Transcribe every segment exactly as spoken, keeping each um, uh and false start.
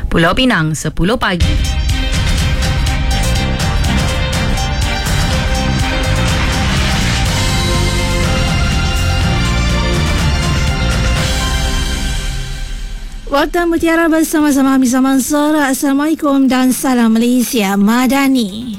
Pulau Pinang sepuluh pagi. Warta Mutiara bersama-sama Hamizah Mansur. Assalamualaikum dan salam Malaysia Madani.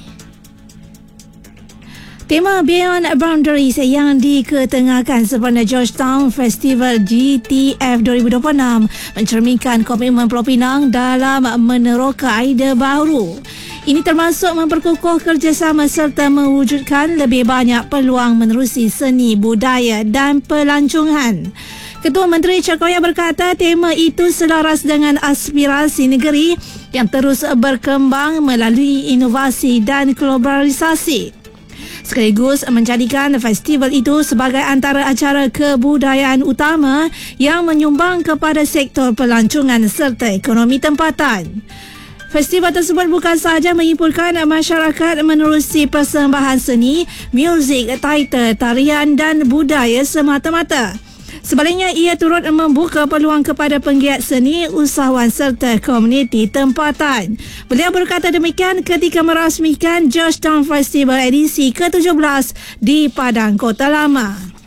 Tema Beyond Boundaries yang diketengahkan sempena Georgetown Festival G T F dua ribu dua puluh enam mencerminkan komitmen Pulau Pinang dalam meneroka idea baru. Ini termasuk memperkukuh kerjasama serta mewujudkan lebih banyak peluang menerusi seni, budaya dan pelancongan. Ketua Menteri Cakoya berkata tema itu selaras dengan aspirasi negeri yang terus berkembang melalui inovasi dan globalisasi. Sekaligus menjadikan festival itu sebagai antara acara kebudayaan utama yang menyumbang kepada sektor pelancongan serta ekonomi tempatan. Festival tersebut bukan sahaja menghimpunkan masyarakat menerusi persembahan seni, muzik, teater, tarian dan budaya semata-mata. Sebaliknya, ia turut membuka peluang kepada penggiat seni, usahawan serta komuniti tempatan. Beliau berkata demikian ketika merasmikan Georgetown Festival edisi ke tujuh belas di Padang Kota Lama.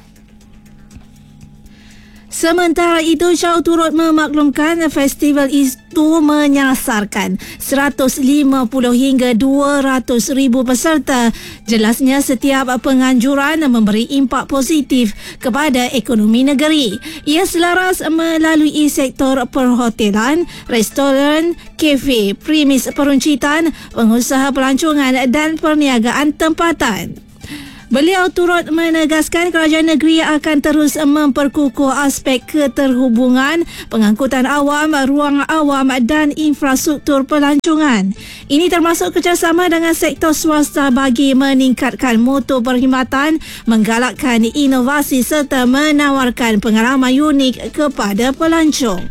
Sementara itu, Shaw turut memaklumkan festival itu menyasarkan seratus lima puluh hingga dua ratus ribu peserta. Jelasnya setiap penganjuran memberi impak positif kepada ekonomi negeri. Ia selaras melalui sektor perhotelan, restoran, kafe, premis peruncitan, pengusaha pelancongan dan perniagaan tempatan. Beliau turut menegaskan kerajaan negeri akan terus memperkukuh aspek keterhubungan, pengangkutan awam, ruang awam dan infrastruktur pelancongan. Ini termasuk kerjasama dengan sektor swasta bagi meningkatkan mutu perkhidmatan, menggalakkan inovasi serta menawarkan pengalaman unik kepada pelancong.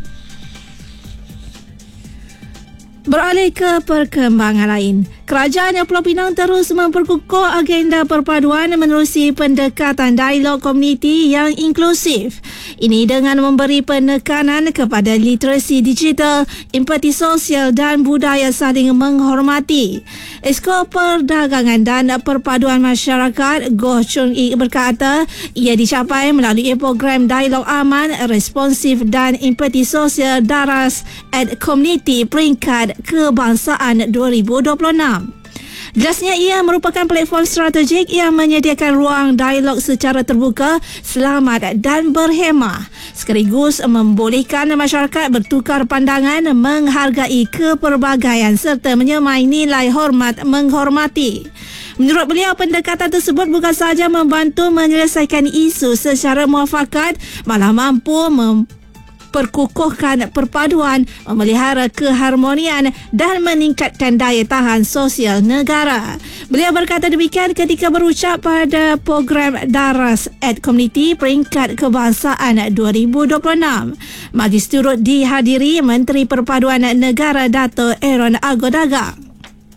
Beralih ke perkembangan lain, Kerajaan Pulau Pinang terus memperkukuh agenda perpaduan menerusi pendekatan dialog komuniti yang inklusif. Ini dengan memberi penekanan kepada literasi digital, empati sosial dan budaya saling menghormati. Esko Perdagangan dan Perpaduan Masyarakat Goh Chun Ik berkata ia dicapai melalui program dialog aman, responsif dan empati sosial Daras at Community peringkat kebangsaan dua ribu dua puluh enam. Jelasnya ia merupakan platform strategik yang menyediakan ruang dialog secara terbuka, selamat dan berhemah, sekaligus membolehkan masyarakat bertukar pandangan, menghargai kepelbagaian serta menyemai nilai hormat menghormati. Menurut beliau, pendekatan tersebut bukan sahaja membantu menyelesaikan isu secara muafakat, malah mampu mem perkukuhkan perpaduan, memelihara keharmonian dan meningkatkan daya tahan sosial negara. Beliau berkata demikian ketika berucap pada program Daras at Community peringkat kebangsaan dua ribu dua puluh enam. Majlis turut dihadiri Menteri Perpaduan Negara Dato' Aaron Agodaga.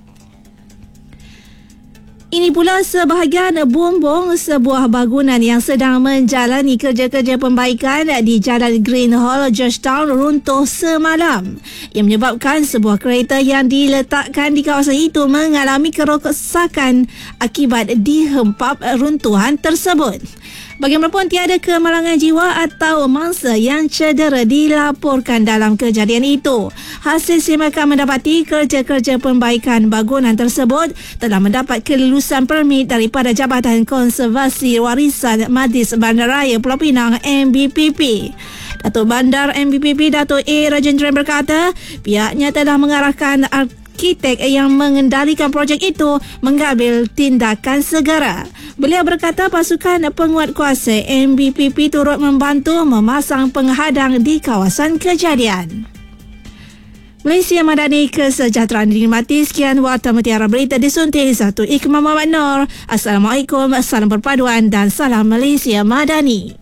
Ini pula sebahagian bumbung sebuah bangunan yang sedang menjalani kerja-kerja pembaikan di Jalan Green Hall, Georgetown runtuh semalam. Ia menyebabkan sebuah kereta yang diletakkan di kawasan itu mengalami kerosakan akibat dihempap runtuhan tersebut. Bagaimanapun, tiada kemalangan jiwa atau mangsa yang cedera dilaporkan dalam kejadian itu. Hasil simakan mendapati kerja-kerja pembaikan bangunan tersebut telah mendapat kelulusan permit daripada Jabatan Konservasi Warisan Majlis Bandaraya Pulau Pinang M B P P. Datuk Bandar M B P P Dato' A. Rajendran berkata pihaknya telah mengarahkan arkitek yang mengendalikan projek itu mengambil tindakan segera. Beliau berkata pasukan penguat kuasa M B P P turut membantu memasang penghadang di kawasan kejadian. Malaysia Madani, kesejahteraan dinikmati. Sekian Warta Mutiara Berita disunting satu Ikmah Muhammad Noor. Assalamualaikum, salam perpaduan dan salam Malaysia Madani.